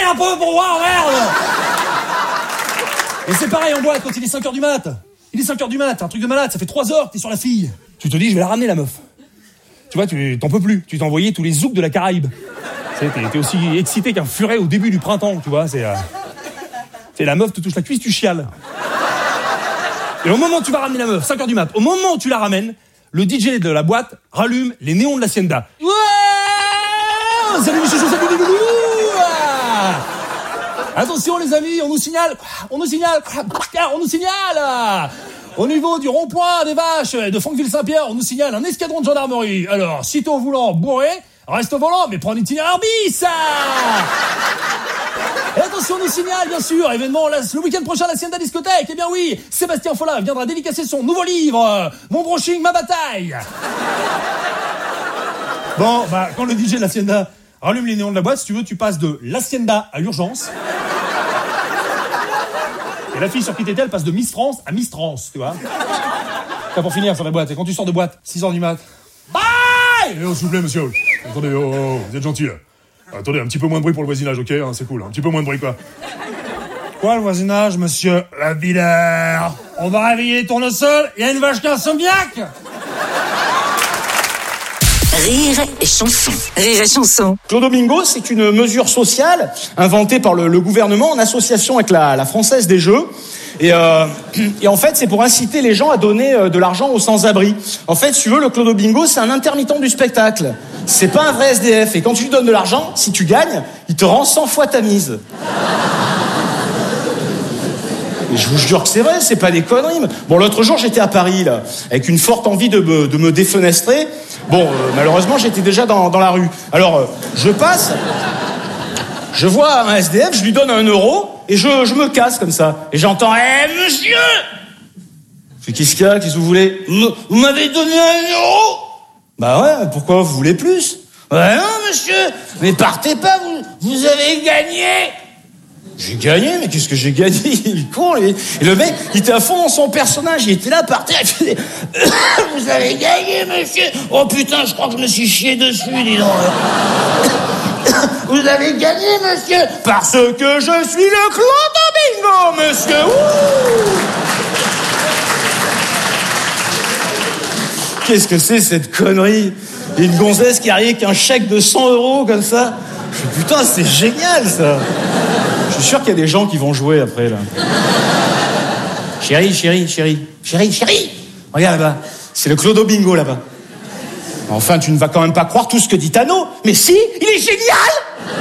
un peu pour voir, merde. Et c'est pareil en boîte quand il est 5h du mat. Il est 5h du mat, un truc de malade, ça fait 3 heures que t'es sur la fille. Tu te dis, je vais la ramener, la meuf. Tu vois, tu t'en peux plus. Tu t'es envoyé tous les zouks de la Caraïbe. T'es aussi excité qu'un furet au début du printemps, tu vois. C'est la meuf te touche la cuisse, tu chiales. Et au moment où tu vas ramener la meuf, 5h du mat, au moment où tu la ramènes, le DJ de la boîte rallume les néons de l'Hacienda. Ouais, salut mes chouchous, salut les loulous. Attention les amis, on nous signale. Au niveau du rond-point des Vaches de Franqueville-Saint-Pierre, on nous signale un escadron de gendarmerie. Alors, sitôt voulant bourrer, reste au volant, mais prends un itinéraire bis. Et attention, on nous signale, bien sûr, événement le week-end prochain à la Hacienda Discothèque. Eh bien oui, Sébastien Follin viendra dédicacer son nouveau livre, Mon brushing, ma bataille. Bon, bah, quand le DJ de l'Hacienda rallume les néons de la boîte, si tu veux, tu passes de l'Hacienda à l'urgence. Et la fille sur qui t'étais, elle passe de Miss France à Miss Trans, tu vois. T'as pour finir sur la boîte. Et quand tu sors de boîte, 6h du mat. Bye! S'il vous plaît, monsieur. Attendez, vous êtes gentil, là. Attendez, un petit peu moins de bruit pour le voisinage, ok, hein, c'est cool. Un petit peu moins de bruit, quoi. Quoi, le voisinage, monsieur la Villers? On va réveiller les tournesols, il y a une vache qui a insomniaque. Rire et chanson. Rire et chanson. Clodo Bingo, c'est une mesure sociale inventée par le gouvernement en association avec la Française des Jeux. Et en fait, c'est pour inciter les gens à donner de l'argent aux sans-abri. En fait, si tu veux, le Clodo Bingo, c'est un intermittent du spectacle. C'est pas un vrai SDF. Et quand tu lui donnes de l'argent, si tu gagnes, il te rend 100 fois ta mise. Et je vous jure que c'est vrai, c'est pas des conneries. Bon, l'autre jour, j'étais à Paris, là, avec une forte envie de me défenestrer. Bon, malheureusement, j'étais déjà dans la rue. Alors, je passe, je vois un SDF, je lui donne 1 euro, et je me casse comme ça. Et j'entends, monsieur! Je dis, qu'est-ce qu'il y a? Qu'est-ce que vous voulez? Vous m'avez donné 1 euro? Bah ouais, pourquoi vous voulez plus? Ouais, non, monsieur, mais partez pas, vous avez gagné! J'ai gagné, mais qu'est-ce que j'ai gagné? Il est con, et le mec, il était à fond dans son personnage, il était là par terre, il faisait vous avez gagné, monsieur! Oh putain, je crois que je me suis chié dessus, dis donc. Vous avez gagné, monsieur! Parce que je suis le Clodo Bingo, monsieur! Ouh. Qu'est-ce que c'est cette connerie? Il y a une gonzesse qui arrive avec un chèque de 100 euros comme ça. Je fais, putain, c'est génial ça! Je suis sûr qu'il y a des gens qui vont jouer après, là. Chérie. Regarde là-bas. C'est le Clodo Bingo, là-bas. Enfin, tu ne vas quand même pas croire tout ce que dit Tano. Mais si, il est génial!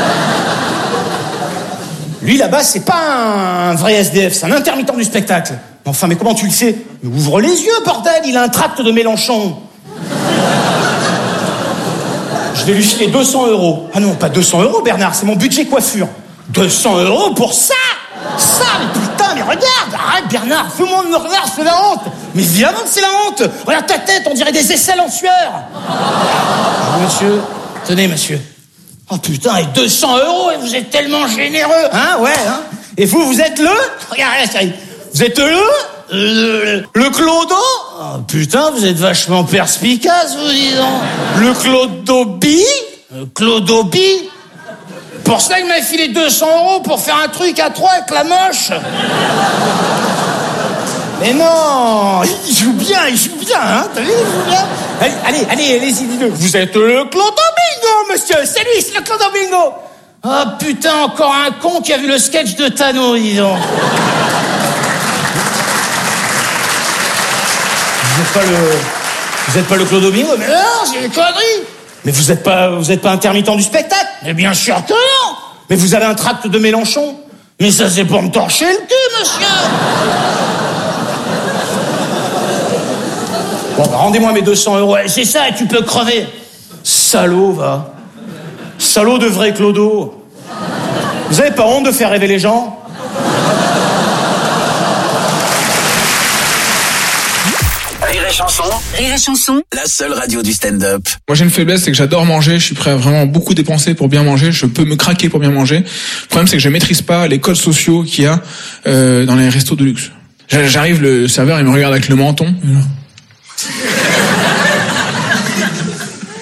Lui, là-bas, c'est pas un vrai SDF, c'est un intermittent du spectacle. Enfin, mais comment tu le sais? Mais ouvre les yeux, bordel, il a un tract de Mélenchon. Je vais lui filer 200 euros. Ah non, pas 200 euros, Bernard, c'est mon budget coiffure. 200 euros pour ça! Ça, mais putain, mais regarde! Arrête, Bernard, tout le monde me regarde, c'est la honte! Mais évidemment que c'est la honte! Regarde ta tête, on dirait des aisselles en sueur! Monsieur, tenez, monsieur. Oh putain, et 200 euros, et vous êtes tellement généreux! Hein, ouais, hein? Et vous êtes le... Regarde, chérie. Vous êtes le Clodo? Oh putain, vous êtes vachement perspicace, vous disons. Le Clodobi? Clodobi? Pour ça, il m'a filé 200 euros pour faire un truc à 3 avec la moche. Mais non, il joue bien, hein, t'as vu, il joue bien. Allez-y, dis-le. Vous êtes le Clodo Bingo, monsieur, c'est lui, c'est le Clodo Bingo. Oh putain, encore un con qui a vu le sketch de Tano, dis donc. Vous êtes pas le Clodo Bingo? Mais non, c'est une connerie. Mais vous êtes pas intermittent du spectacle? Mais bien sûr que non! Mais vous avez un tract de Mélenchon? Mais ça, c'est pour me torcher le cul, monsieur! Bon, bah, rendez-moi mes 200 euros. C'est ça, et tu peux crever. Salaud, va. Salaud de vrai Clodo. Vous avez pas honte de faire rêver les gens? Rire et chanson, la seule radio du stand-up. Moi j'ai une faiblesse, c'est que j'adore manger, je suis prêt à vraiment beaucoup dépenser pour bien manger, je peux me craquer pour bien manger. Le problème c'est que je maîtrise pas les codes sociaux qu'il y a dans les restos de luxe. J'arrive, le serveur il me regarde avec le menton.